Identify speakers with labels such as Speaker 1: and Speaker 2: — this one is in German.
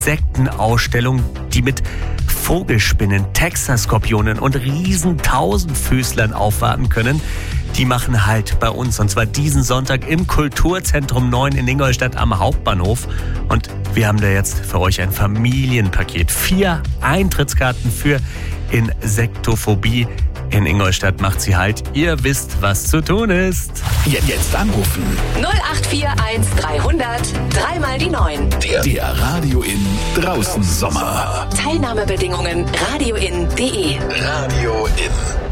Speaker 1: Insektenausstellung, die mit Vogelspinnen, Texas-Skorpionen und riesen Tausendfüßlern aufwarten können. Die machen halt bei uns, und zwar diesen Sonntag im Kulturzentrum 9 in Ingolstadt am Hauptbahnhof. Und wir haben da jetzt für euch ein Familienpaket. 4 Eintrittskarten für Insektophobie. In Ingolstadt macht sie halt. Ihr wisst, was zu tun ist.
Speaker 2: Jetzt anrufen.
Speaker 3: 0841 300 3 × 9.
Speaker 2: Der Radio in Draußen Sommer.
Speaker 3: Teilnahmebedingungen radioin.de.
Speaker 2: Radio in